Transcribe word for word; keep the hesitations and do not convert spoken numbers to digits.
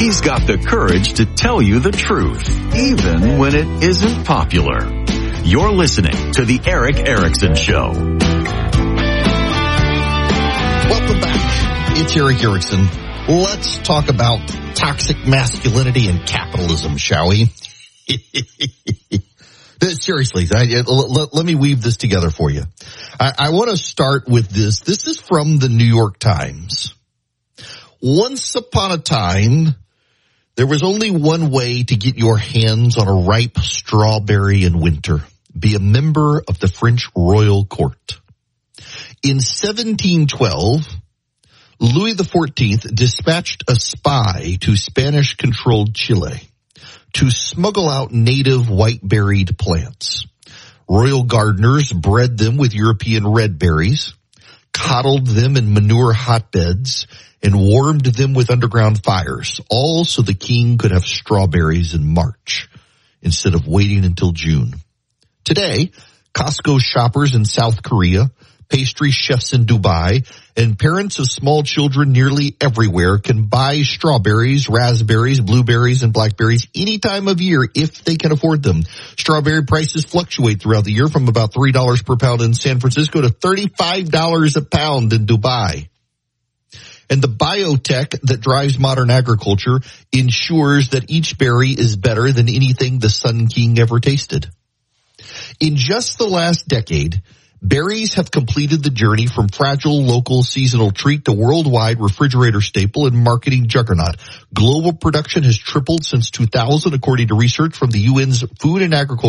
He's got the courage to tell you the truth, even when it isn't popular. You're listening to The Eric Erickson Show. Welcome back. It's Eric Erickson. Let's talk about toxic masculinity and capitalism, shall we? Seriously, I, let, let me weave this together for you. I, I want to start with this. This is from the New York Times. Once upon a time, there was only one way to get your hands on a ripe strawberry in winter. Be a member of the French royal court. In seventeen twelve, Louis the fourteenth dispatched a spy to Spanish-controlled Chile to smuggle out native white-berried plants. Royal gardeners bred them with European red berries, coddled them in manure hotbeds, and warmed them with underground fires, all so the king could have strawberries in March instead of waiting until June. Today, Costco shoppers in South Korea, pastry chefs in Dubai, and parents of small children nearly everywhere can buy strawberries, raspberries, blueberries, and blackberries any time of year if they can afford them. Strawberry prices fluctuate throughout the year from about three dollars per pound in San Francisco to thirty-five dollars a pound in Dubai. And the biotech that drives modern agriculture ensures that each berry is better than anything the Sun King ever tasted. In just the last decade, berries have completed the journey from fragile local seasonal treat to worldwide refrigerator staple and marketing juggernaut. Global production has tripled since two thousand, according to research from the U N's Food and Agriculture